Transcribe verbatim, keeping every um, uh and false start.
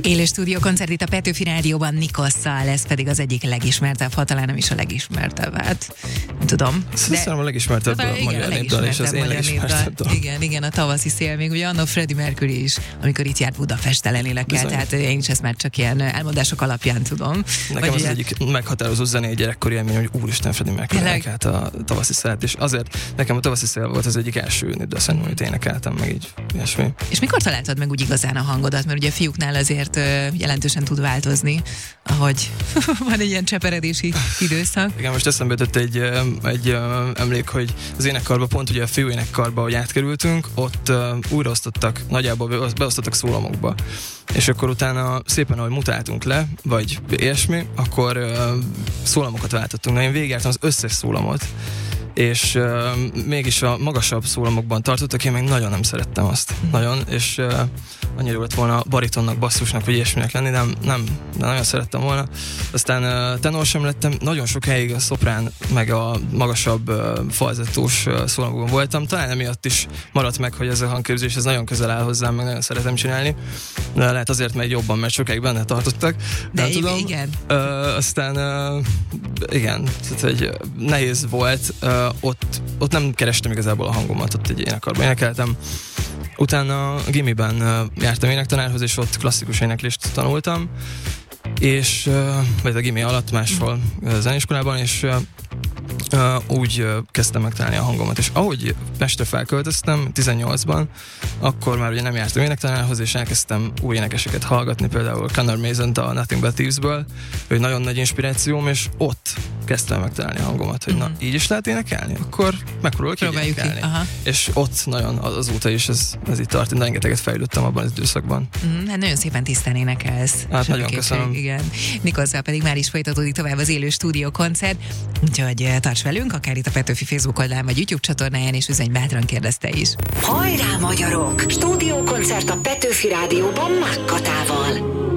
Élő stúdiókoncert itt a Petőfi Rádióban Nikosszal, ez pedig az egyik legismertebb, ha talán nem is a legismertebb, hát nem tudom. Szerintem a legismertebb de, a igen, magyar a népdal, és az én legismertebb dal. Igen, igen, a tavaszi szél, még ugye anno Freddie Mercury is, amikor itt járt Budapesten elénekel, tehát én is ezt már csak ilyen elmondások alapján tudom. Nekem az, az egyik meghatározó zenei gyerekkori élmény, hogy úristen, Freddie Mercury énekelt a tavaszi szélt, és azért nekem a tavaszi szél volt az egyik első népdal, amit énekeltem, meg így ilyesmi. És mikor találtad meg úgy igazán a hangodat? Mert ugye a fiúknál azért ö, jelentősen tud változni, ahogy van egy ilyen cseperedési időszak. Igen, most eszembe jutott egy, egy emlék, hogy az énekkarba, pont ugye a fiú énekkarba, hogy átkerültünk, ott uh, újraosztottak, nagyjából beosztottak szólamokba. És akkor utána szépen, ahogy mutáltunk le, vagy ilyesmi, akkor uh, szólamokat váltottunk. Na, én végigjártam az összes szólamot, és uh, mégis a magasabb szólamokban tartottak, én meg nagyon nem szerettem azt. Mm. Nagyon, és uh, annyira volt volna baritonnak, basszusnak, vagy ilyesminek lenni, nem, nem, de nagyon szerettem volna. Aztán uh, tenor sem lettem, nagyon sokáig a szoprán, meg a magasabb uh, falzettós uh, szólamokban voltam. Talán emiatt is maradt meg, hogy ez a hangképzés ez nagyon közel áll hozzám, meg nagyon szeretem csinálni. De lehet azért megy jobban, mert sokáig benne tartottak. De nem igen. tudom. igen. Uh, aztán uh, igen, tehát hogy nehéz volt. Uh, ott, ott nem kerestem igazából a hangomat, ott egy énekarban énekeltem. Utána a gimiben uh, jártam énektanárhoz, és ott klasszikus éneklést tanultam, és uh, vagy a gimi alatt máshol uh, zeneiskolában, és uh, Uh, úgy uh, kezdtem megtalálni a hangomat, és ahogy Pestre felköltöztem tizennyolcban, akkor már ugye nem jártam énektanárhoz, és elkezdtem új énekeseket hallgatni, például Conor Mason-t a Nothing But Thieves-ből, ő nagyon nagy inspirációm, és ott kezdtem megtalálni a hangomat, hogy mm-hmm. na, így is lehet énekelni, akkor megpróbálok így énekelni. És ott nagyon azóta is ez, ez itt tart, én rengeteget fejlődtem abban az időszakban. Mm, hát nagyon szépen tisztán énekelsz. Hát nagyon köszönöm. Igen. Nikosszal pedig már is folytatódik tovább az élő stúdiókoncert, úgyhogy tarts velünk, akár itt a Petőfi Facebook oldalán vagy YouTube csatornáján, és üzenj bátran, kérdezte is. Hajrá, magyarok! Stúdiókoncert a Petőfi Rádióban Mákkatával.